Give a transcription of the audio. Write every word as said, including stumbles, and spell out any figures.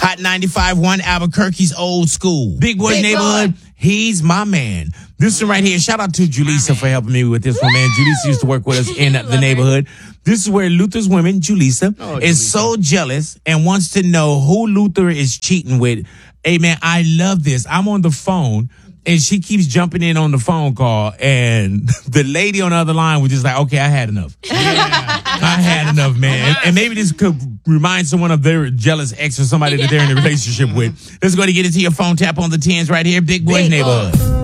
Hot ninety-five point one Albuquerque's old school. Big Boy's Big Neighborhood. Boy. He's my man. This one right here. Shout out to Julissa for helping me with this one, man. Julissa used to work with us in the neighborhood. This is where Luther's woman, Julissa, oh, is Julissa. so jealous and wants to know who Luther is cheating with. Hey, man, I love this. I'm on the phone, and she keeps jumping in on the phone call, and the lady on the other line was just like, okay, I had enough. Yeah. I had enough, man. And, and maybe this could remind someone of their jealous ex or somebody that they're in a relationship with. Let's go to get into your phone. Tap on the tens right here. Big Boy's Neighborhood.